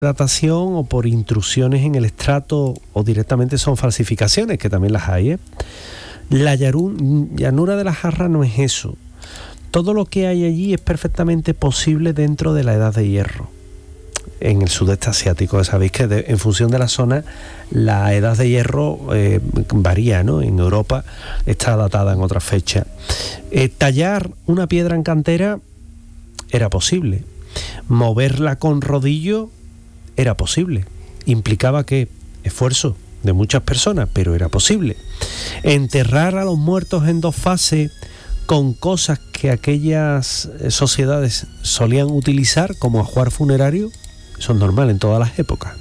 datación o por intrusiones en el estrato o directamente son falsificaciones, que también las hay, ¿eh? La llanura de la Jarra no es eso. Todo lo que hay allí es perfectamente posible dentro de la edad de hierro. En el sudeste asiático, sabéis que en función de la zona, la edad de hierro varía, ¿no? En Europa está datada en otra fecha. Tallar una piedra en cantera era posible. Moverla con rodillo era posible. Implicaba que esfuerzo de muchas personas, pero era posible. Enterrar a los muertos en 2 fases con cosas que aquellas sociedades solían utilizar como ajuar funerario, eso es normal en todas las épocas.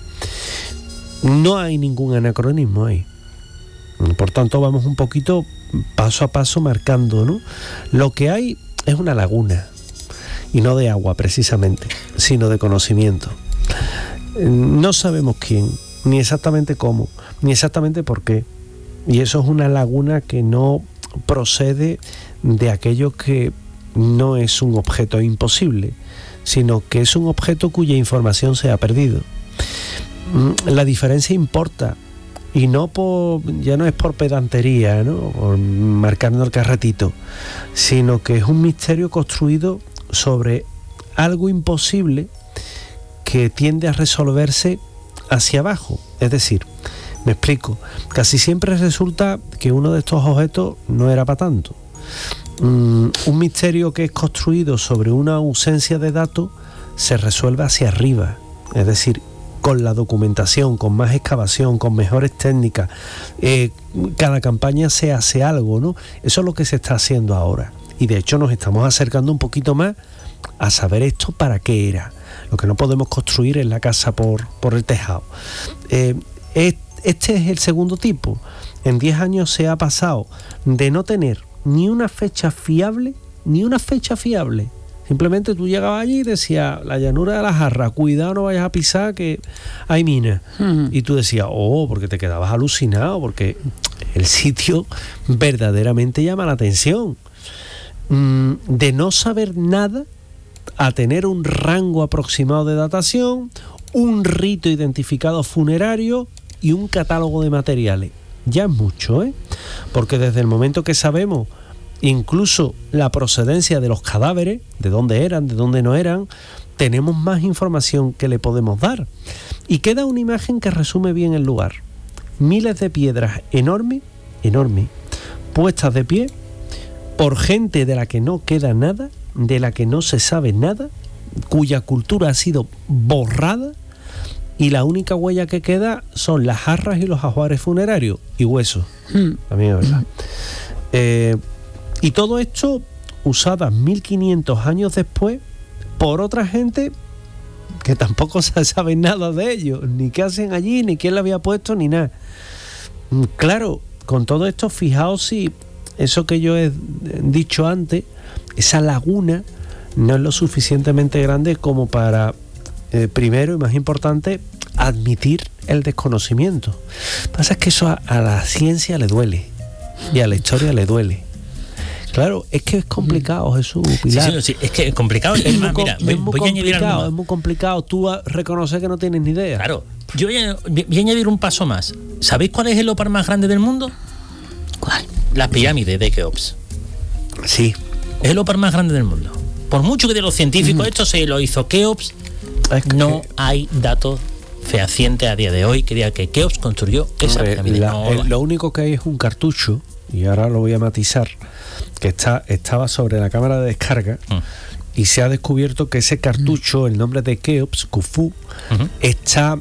No hay ningún anacronismo ahí. Por tanto, vamos un poquito paso a paso marcando, ¿no? Lo que hay es una laguna, y no de agua precisamente, sino de conocimiento. No sabemos quién, ni exactamente cómo, ni exactamente por qué. Y eso es una laguna que no procede de aquello que no es un objeto imposible, sino que es un objeto cuya información se ha perdido. La diferencia importa, y ya no es por pedantería, ¿no? Por marcando el carretito, sino que es un misterio construido sobre algo imposible que tiende a resolverse hacia abajo. Es decir, me explico, casi siempre resulta que uno de estos objetos no era para tanto. Un misterio que es construido sobre una ausencia de datos se resuelve hacia arriba, es decir, con la documentación, con más excavación, con mejores técnicas. Cada campaña se hace algo, ¿no? Eso es lo que se está haciendo ahora, y de hecho nos estamos acercando un poquito más a saber esto para qué era. Lo que no podemos construir es la casa por el tejado. Este es el segundo tipo. En 10 años se ha pasado de no tener ni una fecha fiable, Simplemente tú llegabas allí y decías, la llanura de la Jarra, cuidado, no vayas a pisar que hay minas. Y tú decías, porque te quedabas alucinado, porque el sitio verdaderamente llama la atención. De no saber nada a tener un rango aproximado de datación, un rito identificado funerario y un catálogo de materiales. Ya es mucho, porque desde el momento que sabemos incluso la procedencia de los cadáveres, de dónde eran, de dónde no eran, tenemos más información que le podemos dar. Y queda una imagen que resume bien el lugar. Miles de piedras enormes, puestas de pie por gente de la que no queda nada, de la que no se sabe nada, cuya cultura ha sido borrada, y la única huella que queda son las jarras y los ajuares funerarios y huesos. También es verdad. Y todo esto usadas 1500 años después por otra gente que tampoco se sabe nada de ellos, ni qué hacen allí, ni quién la había puesto, ni nada. Claro, con todo esto, fijaos si eso que yo he dicho antes, esa laguna no es lo suficientemente grande como para, primero y más importante, admitir el desconocimiento. Lo que pasa es que eso a la ciencia le duele y a la historia le duele. Claro, es que es complicado, Jesús, Pilar. Sí, es que es complicado. Es más, mira, voy a añadir algo más. Es muy complicado. Tú reconoces que no tienes ni idea. Claro. Yo voy a añadir un paso más. ¿Sabéis cuál es el ópar más grande del mundo? ¿Cuál? Las pirámides de Keops. Sí. Es el ópar más grande del mundo. Por mucho que de los científicos esto se lo hizo Keops, no hay datos fehacientes a día de hoy que diga que Keops construyó esa pirámide. Lo único que hay es un cartucho, y ahora lo voy a matizar, que estaba sobre la cámara de descarga, y se ha descubierto que ese cartucho, el nombre de Keops, Khufu, está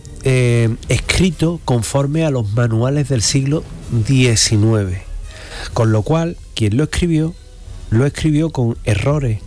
escrito conforme a los manuales del siglo XIX, con lo cual quien lo escribió con errores,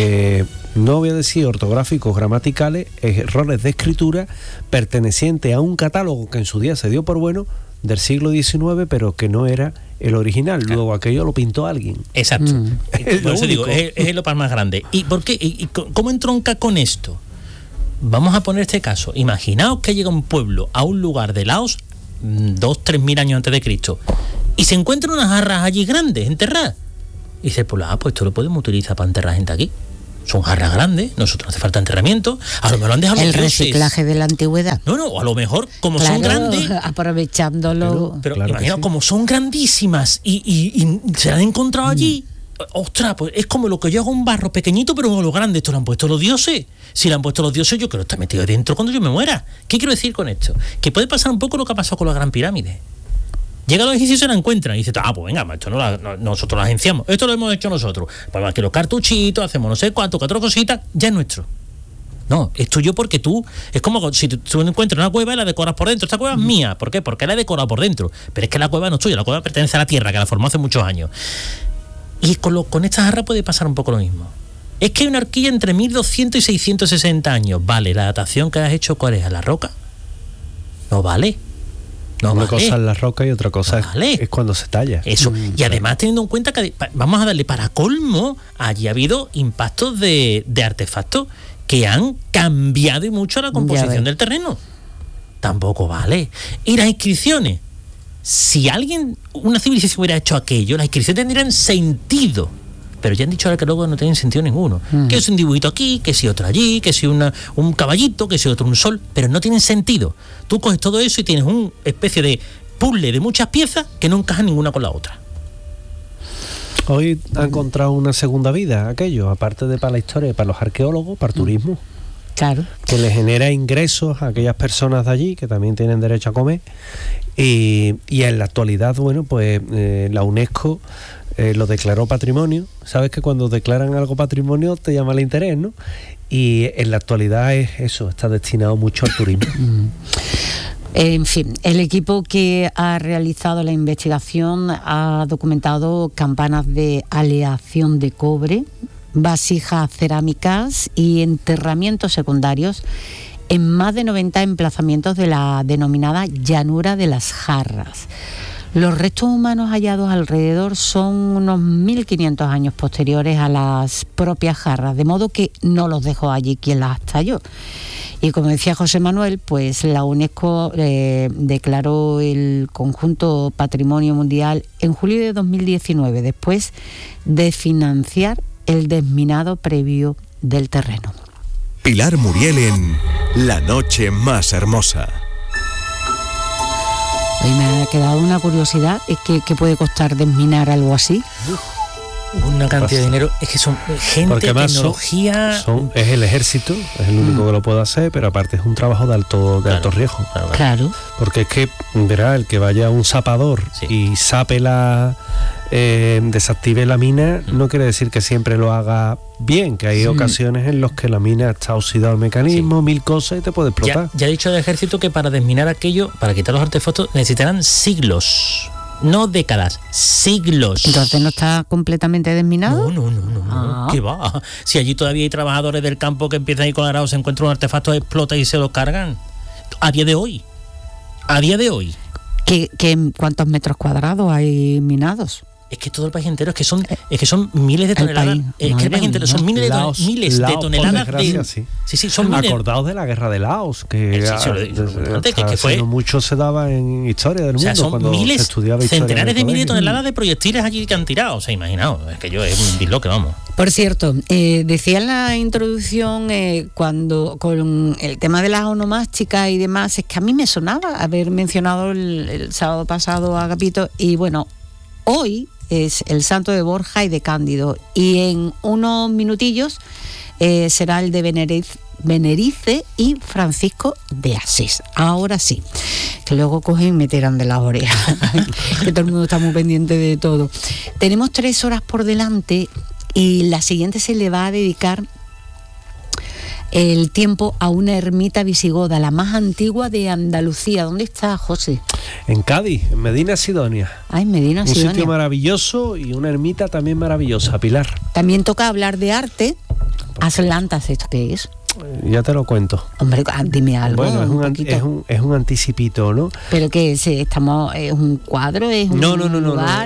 no voy a decir ortográficos, gramaticales, errores de escritura pertenecientes a un catálogo que en su día se dio por bueno del siglo XIX, pero que no era el original. Luego aquello lo pintó alguien. Exacto. Por eso digo, es el ópar más grande. ¿Y por qué? ¿Y cómo entronca con esto? Vamos a poner este caso. Imaginaos que llega un pueblo a un lugar de Laos 2.000-3.000 años antes de Cristo y se encuentran unas jarras allí grandes, enterradas. Y dice, pues esto lo podemos utilizar para enterrar gente aquí. Son jarras grandes, nosotros no hace falta enterramiento, a lo mejor lo han dejado el reciclaje de la antigüedad. No, a lo mejor como son grandes, aprovechándolo. Pero claro, imagino, como son grandísimas y se la han encontrado allí. Ostras, pues es como lo que yo hago, un barro pequeñito, pero lo grande. Esto lo han puesto los dioses. Si lo han puesto los dioses, yo creo que está metido dentro cuando yo me muera. ¿Qué quiero decir con esto? Que puede pasar un poco lo que ha pasado con la Gran Pirámide. Llega a los egipcios y se la encuentran y dice, pues venga, esto nosotros lo agenciamos, esto lo hemos hecho nosotros. Pues aquí los cartuchitos, hacemos no sé cuánto, 4 cositas, ya es nuestro. No, es tuyo porque tú, es como si tú encuentras una cueva y la decoras por dentro. Esta cueva es mía, ¿por qué? Porque la he decorado por dentro. Pero es que la cueva no es tuya, la cueva pertenece a la tierra, que la formó hace muchos años. Y con esta jarra puede pasar un poco lo mismo. Es que hay una horquilla entre 1200 y 660 años. Vale, la datación que has hecho, ¿cuál es? ¿A la roca? No vale. Una cosa es la roca y otra cosa es cuando se talla. Eso. Y además teniendo en cuenta que, vamos a darle para colmo, allí ha habido impactos de artefactos que han cambiado y mucho la composición del terreno. Tampoco vale. Y las inscripciones. Si una civilización hubiera hecho aquello, las inscripciones tendrían sentido. Pero ya han dicho ahora que luego no tienen sentido ninguno. Que es un dibujito aquí, que si otro allí, que si un caballito, que si otro un sol, pero no tienen sentido. Tú coges todo eso y tienes una especie de puzzle de muchas piezas que no encajan ninguna con la otra. Hoy ha encontrado una segunda vida aquello, aparte de para la historia, para los arqueólogos, para el turismo. Claro. Que le genera ingresos a aquellas personas de allí que también tienen derecho a comer. Y en la actualidad, bueno, pues la UNESCO lo declaró patrimonio. Sabes que cuando declaran algo patrimonio te llama el interés, ¿no? Y en la actualidad es eso, está destinado mucho al turismo. En fin, el equipo que ha realizado la investigación ha documentado campanas de aleación de cobre, vasijas cerámicas y enterramientos secundarios en más de 90 emplazamientos de la denominada llanura de las jarras. Los restos humanos hallados alrededor son unos 1500 años posteriores a las propias jarras, de modo que no los dejó allí quien las talló. Y como decía José Manuel, pues la UNESCO declaró el conjunto Patrimonio Mundial en julio de 2019, después de financiar el desminado previo del terreno. Pilar Muriel en La Noche Más Hermosa. Hoy me ha quedado una curiosidad, es que puede costar desminar algo así. Una cantidad de dinero, es que son gente, tecnología. Es el ejército, es el único que lo puede hacer, pero aparte es un trabajo de alto riesgo. Claro. Porque es que, verá, el que vaya un sapador y sape desactive la mina, no quiere decir que siempre lo haga bien, que hay ocasiones en las que la mina está oxidado el mecanismo, 1000 cosas y te puede explotar. Ya ha dicho el ejército que para desminar aquello, para quitar los artefactos, necesitarán siglos. No décadas, siglos. ¿Entonces no está completamente desminado? No. ¿Qué va? Si allí todavía hay trabajadores del campo que empiezan a ir con arados, se encuentran un artefacto, explota y se lo cargan. A día de hoy. ¿Cuántos metros cuadrados hay minados? Es que todo el país entero, es que son miles de toneladas. Es que el país entero son miles de toneladas de... Sí, son miles. Acordaos de la guerra de Laos, que fue mucho se daba en historia del mundo, son cuando miles, se estudiaba historia. Centenares de miles de toneladas de proyectiles allí que han tirado. O sea, imaginaos, es que yo es un disloque, vamos. Por cierto, decía en la introducción, cuando con el tema de las onomásticas y demás, es que a mí me sonaba haber mencionado el sábado pasado a Agapito, y bueno, hoy es el santo de Borja y de Cándido, y en unos minutillos será el de Benerice y Francisco de Asís. Ahora sí, que luego cogen y me tiran de las orejas, que todo el mundo está muy pendiente de todo. Tenemos 3 horas por delante y la siguiente se le va a dedicar el tiempo a una ermita visigoda, la más antigua de Andalucía. ¿Dónde está, José? En Cádiz, en Medina Sidonia. En Medina Sidonia. Un sitio maravilloso y una ermita también maravillosa, Pilar. También toca hablar de arte. Atlantas, ¿esto qué es? Ya te lo cuento. Hombre, dime algo. Bueno, es un anticipito, ¿no? ¿Pero qué es? ¿Es un cuadro? ¿Es un lugar?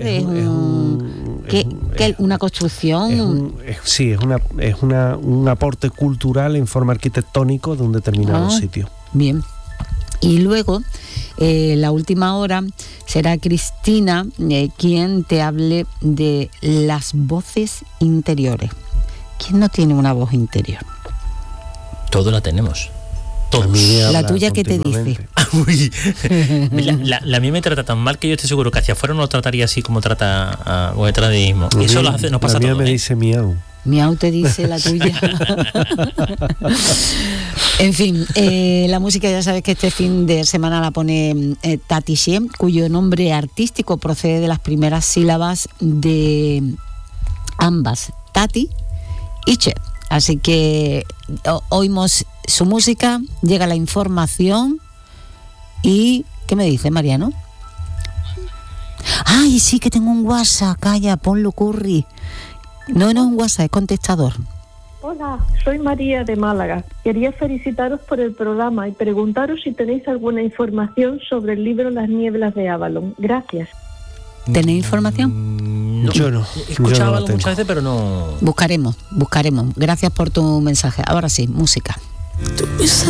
¿Una construcción? Es un aporte cultural en forma arquitectónico de un determinado sitio. Bien. Y luego, la última hora, será Cristina quien te hable de las voces interiores. ¿Quién no tiene una voz interior? Todos la tenemos. La tuya, ¿qué te dice? Uy, la mía me trata tan mal que yo estoy seguro que hacia afuera no lo trataría así como trata a trata de mismo. Y eso nos pasa a todos. La mía me dice miau. Miau te dice la tuya. En fin, la música ya sabes que este fin de semana la pone Tati Siem, cuyo nombre artístico procede de las primeras sílabas de ambas, Tati y Che. Así que oímos su música, llega la información y... ¿Qué me dice, Mariano? ¡Ay, sí, que tengo un WhatsApp! Calla, ponlo, Curry. No es un WhatsApp, es contestador. Hola, soy María de Málaga. Quería felicitaros por el programa y preguntaros si tenéis alguna información sobre el libro Las nieblas de Avalon. Gracias. ¿Tenéis información? No, yo no. He escuchado algo muchas veces, pero no... Buscaremos. Gracias por tu mensaje. Ahora sí, música.